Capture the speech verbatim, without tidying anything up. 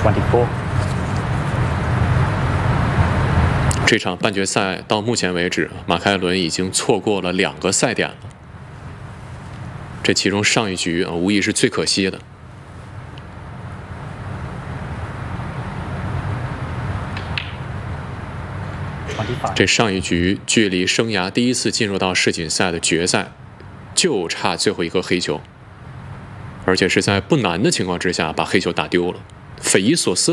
twenty-four. 这场半决赛到目前为止，马凯伦已经错过了两个赛点了。这其中上一局啊，无疑是最可惜的。这上一局距离生涯第一次进入到世锦赛的决赛，就差最后一颗黑球，而且是在不难的情况之下把黑球打丢了，匪夷所思。